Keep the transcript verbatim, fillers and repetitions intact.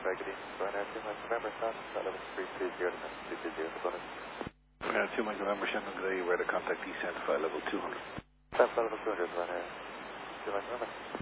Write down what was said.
Raggedy, Ryanair two Mike November, start, start level three two zero, two two zero, the bonus. Ryanair two Mike November, Shannon today, where to contact descent, file level two hundred. Start level two hundred, Ryanair two Mike November.